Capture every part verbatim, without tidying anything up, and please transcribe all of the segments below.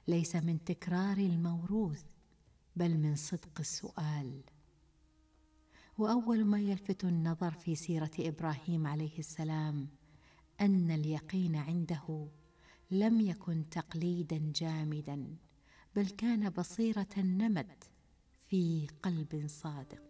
ليس من تكرار الموروث بل من صدق السؤال. وأول ما يلفت النظر في سيرة إبراهيم عليه السلام أن اليقين عنده لم يكن تقليدا جامدا، بل كان بصيرة نمت في قلب صادق.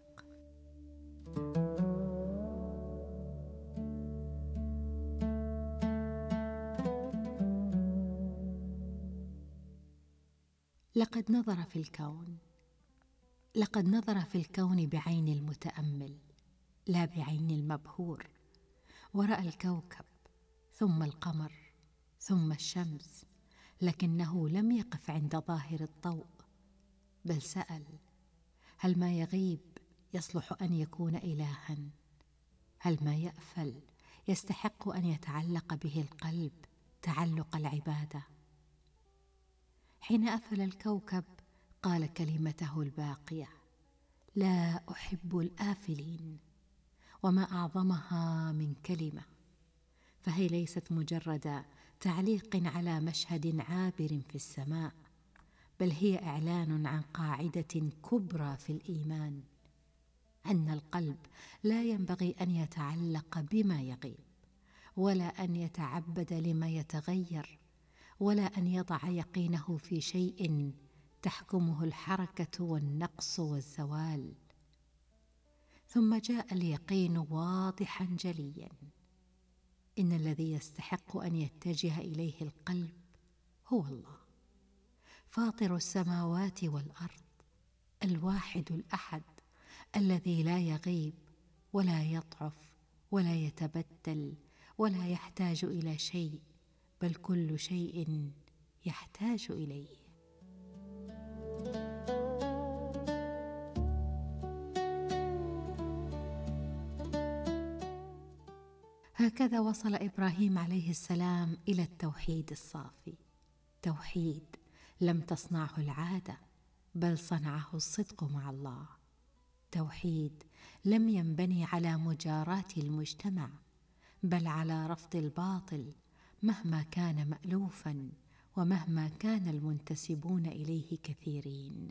لقد نظر في الكون لقد نظر في الكون بعين المتأمل لا بعين المبهور، ورأى الكوكب ثم القمر ثم الشمس، لكنه لم يقف عند ظاهر الضوء، بل سأل: هل ما يغيب يصلح أن يكون إلها؟ هل ما يأفل يستحق أن يتعلق به القلب تعلق العبادة؟ حين أفل الكوكب قال كلمته الباقية: لا أحب الآفلين. وما أعظمها من كلمة، فهي ليست مجرد تعليق على مشهد عابر في السماء، بل هي إعلان عن قاعدة كبرى في الإيمان، أن القلب لا ينبغي أن يتعلق بما يغيب، ولا أن يتعبد لما يتغير، ولا أن يضع يقينه في شيء تحكمه الحركة والنقص والزوال. ثم جاء اليقين واضحا جليا: إن الذي يستحق أن يتجه إليه القلب هو الله، فاطر السماوات والأرض، الواحد الأحد، الذي لا يغيب ولا يضعف ولا يتبدل ولا يحتاج إلى شيء، بل كل شيء يحتاج إليه. هكذا وصل إبراهيم عليه السلام إلى التوحيد الصافي، توحيد لم تصنعه العادة بل صنعه الصدق مع الله، توحيد لم ينبني على مجاراة المجتمع بل على رفض الباطل مهما كان مألوفا ومهما كان المنتسبون إليه كثيرين.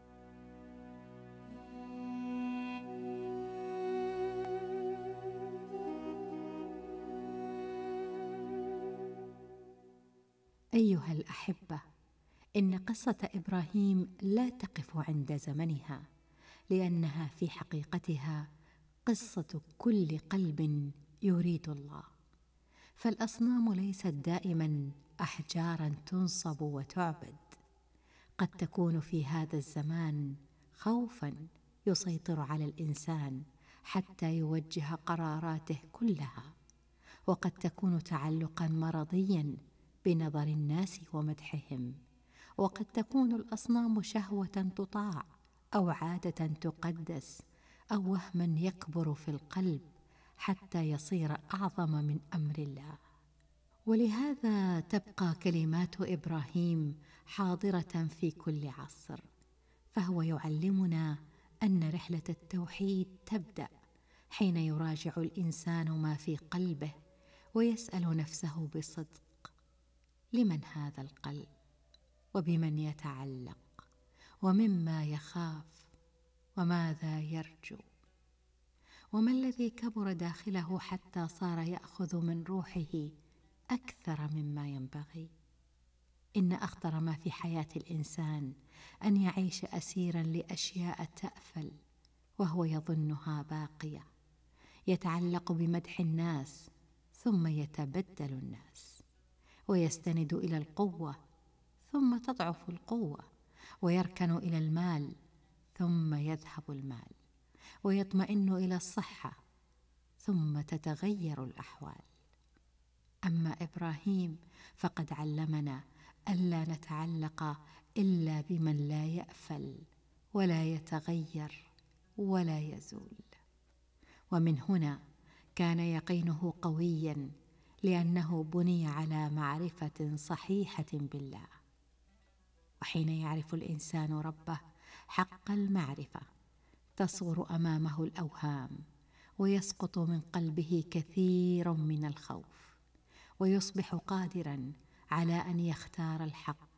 أيها الأحبة، إن قصة إبراهيم لا تقف عند زمنها، لأنها في حقيقتها قصة كل قلب يريد الله. فالأصنام ليست دائما أحجارا تنصب وتعبد، قد تكون في هذا الزمان خوفا يسيطر على الإنسان حتى يوجه قراراته كلها، وقد تكون تعلقا مرضيا بنظر الناس ومدحهم، وقد تكون الأصنام شهوة تطاع أو عادة تقدس أو وهما يكبر في القلب حتى يصير أعظم من أمر الله. ولهذا تبقى كلمات إبراهيم حاضرة في كل عصر، فهو يعلمنا أن رحلة التوحيد تبدأ حين يراجع الإنسان ما في قلبه ويسأل نفسه بصدق: لمن هذا القلب؟ وبمن يتعلق؟ ومما يخاف؟ وماذا يرجو؟ وما الذي كبر داخله حتى صار يأخذ من روحه أكثر مما ينبغي؟ إن أخطر ما في حياة الإنسان أن يعيش أسيرا لأشياء تأفل وهو يظنها باقية، يتعلق بمدح الناس ثم يتبدل الناس، ويستند إلى القوة ثم تضعف القوة، ويركن إلى المال ثم يذهب المال، ويطمئن إلى الصحة ثم تتغير الأحوال. أما إبراهيم فقد علمنا ألا نتعلق إلا بمن لا يأفل ولا يتغير ولا يزول. ومن هنا كان يقينه قويا، لأنه بني على معرفة صحيحة بالله. وحين يعرف الإنسان ربه حق المعرفة تصغر أمامه الأوهام، ويسقط من قلبه كثير من الخوف، ويصبح قادرا على أن يختار الحق